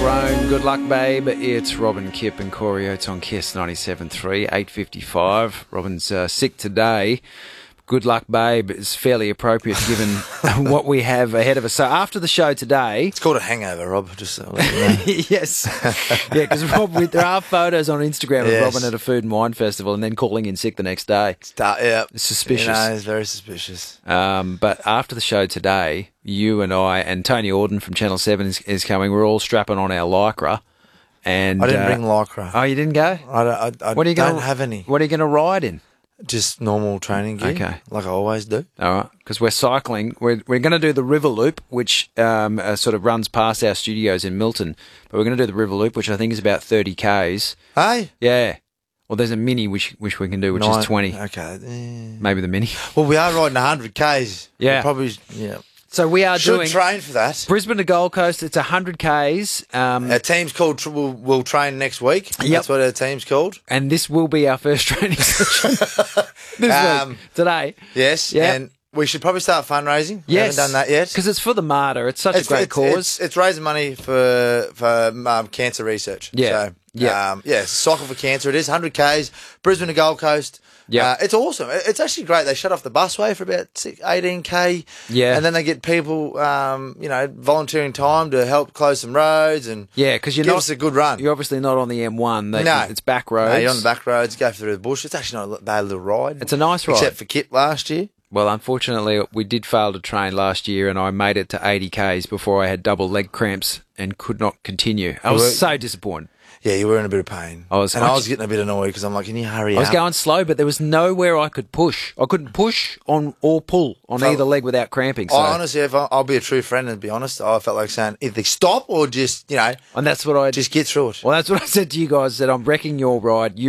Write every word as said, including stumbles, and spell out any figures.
Grown. Good luck, babe. It's Robin Kipp and Corey Oates on Kiss ninety-seven point three, eight fifty-five. Robin's uh, sick today. Good luck, babe is fairly appropriate given what we have ahead of us. So after the show today... It's called a hangover, Rob. Just to let you know. Yes. Yeah, because Rob, we, there are photos on Instagram Yes. of Robin at a food and wine festival and then calling in sick the next day. Start, yeah. It's suspicious. You know, it's very suspicious. Um, but after the show today, you and I and Tony Auden from Channel seven is, is coming. We're all strapping on our Lycra. And, I didn't uh, bring Lycra. Oh, you didn't go? I don't, I, I What are you don't gonna, have any. What are you going to ride in? Just normal training gear. Okay. Like I always do. All right, because we're cycling. We're we're going to do the River Loop, which um, uh, sort of runs past our studios in Milton. But we're going to do the River Loop, which I think is about thirty kays. Hey? Yeah. Well, there's a mini which which we can do, which Nine, is twenty. Okay. Eh. Maybe the mini. Well, we are riding one hundred kays. Yeah. We'll probably, yeah. So we are Should doing train for that. Brisbane to Gold Coast. It's one hundred kays. Um, Our team's called, we'll, we'll train next week. Yep. That's what our team's called. and this will be our first training session this Um, week, today. Yes. Yep. And we should probably start fundraising. We Yes. haven't done that yet. Because it's for the MARTA. It's such It's, a great it's, cause. It's, it's raising money for for um, cancer research. Yeah. So, Yeah. Um, yeah, Cycle for Cancer. It is one hundred kays, Brisbane to Gold Coast. Yeah. Uh, it's awesome. It- It's actually great. They shut off the busway for about six, eighteen k. Yeah. And then they get people, um, you know, volunteering time to help close some roads and Yeah, because you're give not. us a good run. You're obviously not on the M one. They, No. it's back roads. No, you're on the back roads, go through the bush. It's actually not a bad little ride. It's a nice ride. Except for Kip last year. Well, unfortunately, we did fail to train last year, and I made it to eighty kays before I had double leg cramps and could not continue. I was were- so disappointed. Yeah, you were in a bit of pain. I was- and I I just- was getting a bit annoyed because I'm like, can you hurry I was up? going slow, but there was nowhere I could push. I couldn't push on or pull on Felt- either leg without cramping. So, I honestly, if I, I'll be a true friend and be honest, I felt like saying either stop or just, you know, and that's what I just get through it. Well, that's what I said to you guys. That I'm wrecking your ride. You